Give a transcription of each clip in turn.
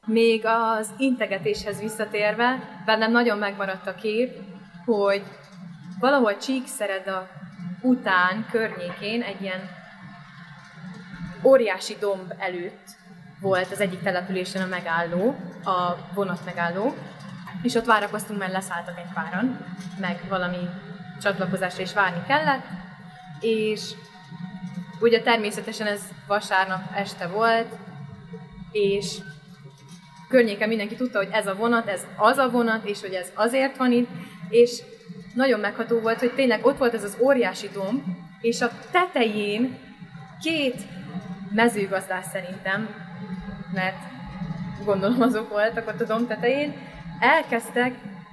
Még az integetéshez visszatérve, bennem nagyon megmaradt a kép, hogy valahol Csíkszereda után, környékén egy ilyen óriási domb előtt volt az egyik településen a megálló, a vonat megálló, és ott várakoztunk, mert leszálltak egy páran, meg valami csatlakozásra is várni kellett, és ugye természetesen ez vasárnap este volt, és környéken mindenki tudta, hogy ez a vonat, ez az a vonat, és hogy ez azért van itt, és nagyon megható volt, hogy tényleg ott volt ez az óriási domb, és a tetején két mezőgazdás szerintem, mert gondolom azok voltak ott a domb tetején, elkezdtek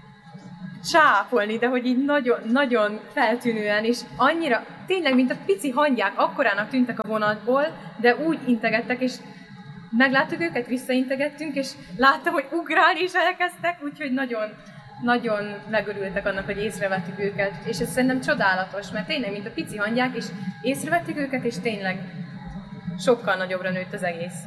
csápolni, de hogy így nagyon, nagyon feltűnően, és annyira, tényleg, mint a pici hangyák, akkorának tűntek a vonatból, de úgy integettek, és megláttuk őket, visszaintegettünk, és láttam, hogy ugrálni is elkezdtek, úgyhogy nagyon, nagyon megörültek annak, hogy észrevettük őket, és ez szerintem csodálatos, mert tényleg, mint a pici hangyák, és észrevettük őket, és tényleg sokkal nagyobbra nőtt az egész.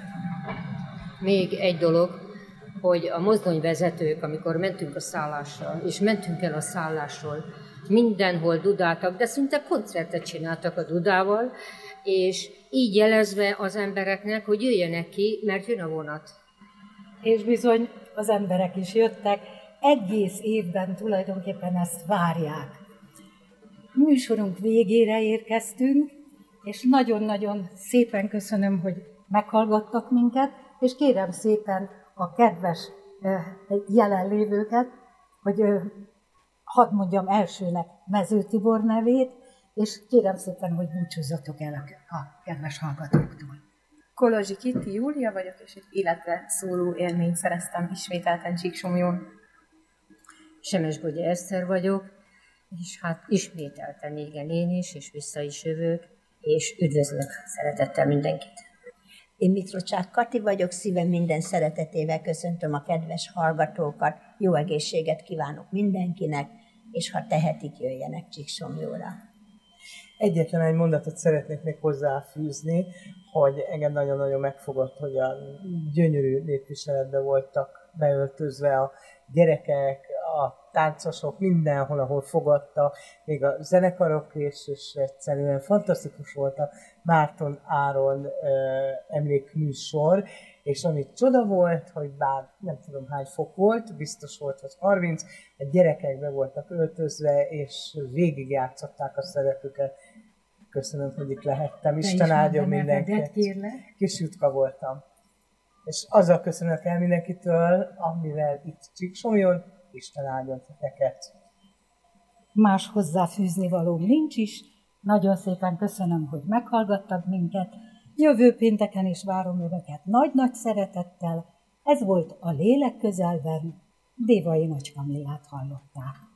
Még egy dolog, hogy a mozdonyvezetők, amikor mentünk a szállásra, és mentünk el a szállásról, mindenhol dudáltak, de szinte koncertet csináltak a dudával, és így jelezve az embereknek, hogy jöjjenek ki, mert jön a vonat. És bizony az emberek is jöttek, egész évben tulajdonképpen ezt várják. Műsorunk végére érkeztünk, és nagyon-nagyon szépen köszönöm, hogy meghallgattak minket, és kérem szépen a kedves jelenlévőket, hogy hadd mondjam elsőnek Mező Tibor nevét, és kérem szépen, hogy búcsúzzatok el a kedves hallgatóktól. Kolozsi Kitti Júlia vagyok, és egy életre szóló élményt szereztem ismételten Csíksomlyón. Semesgogyi Eszter vagyok, és hát ismételten igen én is, és vissza is jövök, és üdvözlök szeretettel mindenkit. Én Mitrocsák Kati vagyok, szívem minden szeretetével köszöntöm a kedves hallgatókat, jó egészséget kívánok mindenkinek, és ha tehetik, jöjjenek Csíksomlyóra. Egyetlen egy mondatot szeretnék még hozzáfűzni, hogy engem nagyon-nagyon megfogott, hogy a gyönyörű népviseletben voltak beöltözve a gyerekek, a táncosok, mindenhol, ahol fogadta, még a zenekarok is, és egyszerűen fantasztikus volt a Márton Áron emlékműsor, és ami csoda volt, hogy bár nem tudom hány fok volt, biztos volt, hogy 30, a gyerekek be voltak öltözve, és végigjátszották a szerepüket. Köszönöm, hogy itt lehettem. Isten áldjon mindenkit. Kis Jutka voltam. És azzal köszönök el mindenkitől, amivel itt Csíksomlyon, Isten áldjon titeket. Más hozzáfűzni valóm nincs is. Nagyon szépen köszönöm, hogy meghallgattak minket. Jövő pénteken is várom önöket nagy-nagy szeretettel. Ez volt a Lélek közelben. Dévai Nagy Kamillát hallották.